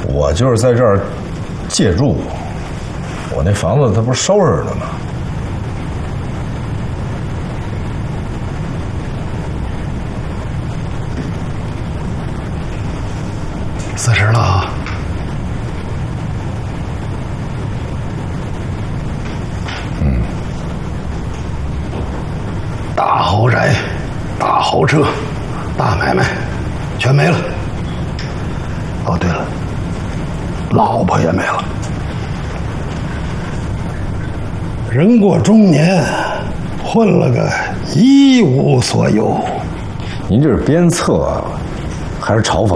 我就是在这儿借住，我那房子它不是收拾着呢吗？ 40了啊。大豪宅、大豪车、大买卖，全没了。哦，对了，老婆也没了。人过中年，混了个一无所有。 您这是鞭策啊，还是嘲讽